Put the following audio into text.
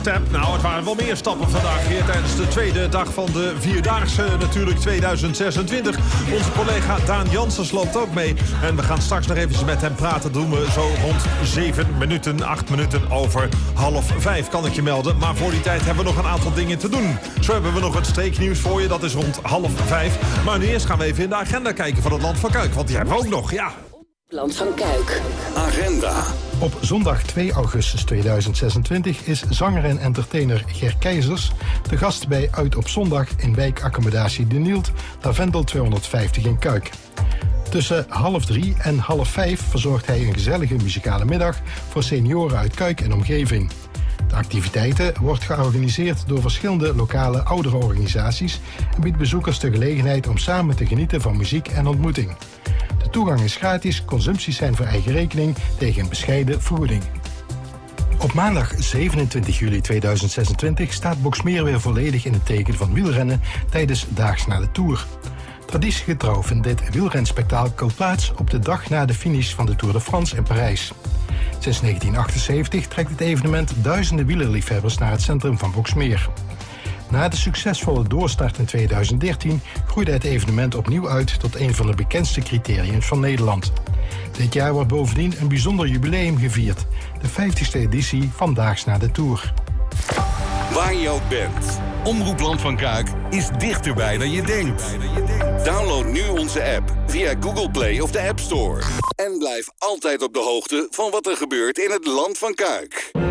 step. Nou, het waren wel meer stappen vandaag hier tijdens de tweede dag van de Vierdaagse natuurlijk 2026. Onze collega Daan Janssens loopt ook mee. En we gaan straks nog even met hem praten. Dat doen we zo rond 8 minuten over 4:30, kan ik je melden. Maar voor die tijd hebben we nog een aantal dingen te doen. Zo hebben we nog het streeknieuws voor je, dat is rond 4:30. Maar nu eerst gaan we even in de agenda kijken van het Land van Kuik. Want die hebben we ook nog, ja. Land van Kuik. Agenda. Op zondag 2 augustus 2026 is zanger en entertainer Ger Keizers de gast bij Uit op Zondag in wijkaccommodatie De Nielt, Lavendel 250 in Kuik. Tussen 2:30 en 4:30 verzorgt hij een gezellige muzikale middag voor senioren uit Kuik en omgeving. De activiteiten wordt georganiseerd door verschillende lokale ouderenorganisaties en biedt bezoekers de gelegenheid om samen te genieten van muziek en ontmoeting. De toegang is gratis, consumpties zijn voor eigen rekening tegen een bescheiden vergoeding. Op maandag 27 juli 2026 staat Boxmeer weer volledig in het teken van wielrennen tijdens Daags na de Tour. Traditiegetrouw vindt dit wielrenspektakel plaats op de dag na de finish van de Tour de France in Parijs. Sinds 1978 trekt het evenement duizenden wielerliefhebbers naar het centrum van Boxmeer. Na de succesvolle doorstart in 2013 groeide het evenement opnieuw uit tot een van de bekendste criteriums van Nederland. Dit jaar wordt bovendien een bijzonder jubileum gevierd, de 50ste editie van Daags na de Tour. Waar je ook bent, Omroep Land van Kuik is dichterbij dan je denkt. Download nu onze app via Google Play of de App Store. En blijf altijd op de hoogte van wat er gebeurt in het Land van Kuik.